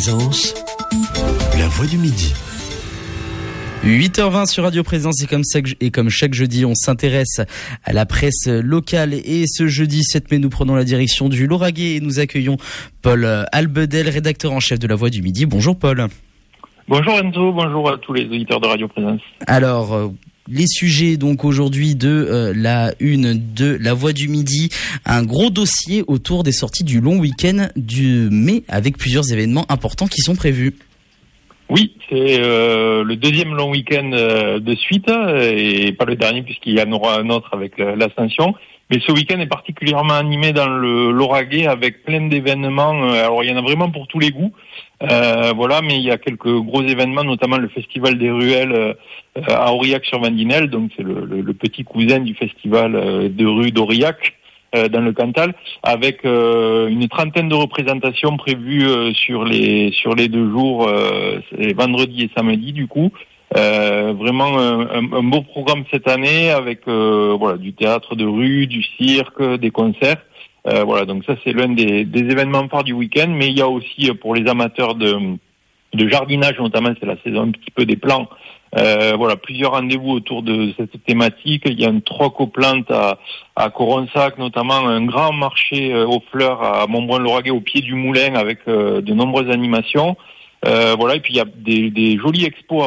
Présence, la voix du midi. 8h20 sur Radio Présence et comme chaque jeudi, on s'intéresse à la presse locale. Et ce jeudi 7 mai, nous prenons la direction du Lauragais et nous accueillons Paul Albedel, rédacteur en chef de la Voix du Midi. Bonjour Paul. Bonjour Enzo, bonjour à tous les auditeurs de Radio Présence. Alors, les sujets donc aujourd'hui de la une de la Voix du Midi, un gros dossier autour des sorties du long week-end du mai avec plusieurs événements importants qui sont prévus. Oui, c'est le deuxième long week-end de suite et pas le dernier puisqu'il y en aura un autre avec l'Ascension. Mais ce week-end est particulièrement animé dans le Lauragais avec plein d'événements. Alors il y en a vraiment pour tous les goûts, voilà. Mais il y a quelques gros événements, notamment le Festival des Ruelles à Aurillac-sur-Vandinelle. Donc c'est le petit cousin du Festival de rue d'Aurillac dans le Cantal, avec une trentaine de représentations prévues sur les 2 jours, vendredi et samedi du coup. Vraiment un beau programme cette année avec du théâtre de rue, du cirque, des concerts. Voilà, donc ça c'est l'un des événements phares du week-end, mais il y a aussi pour les amateurs de jardinage, notamment c'est la saison un petit peu des plants. Plusieurs rendez-vous autour de cette thématique. Il y a une troc aux plantes à Coronsac, notamment un grand marché aux fleurs à Montbrun-Lauragais au pied du moulin avec de nombreuses animations. Et puis il y a des jolies expos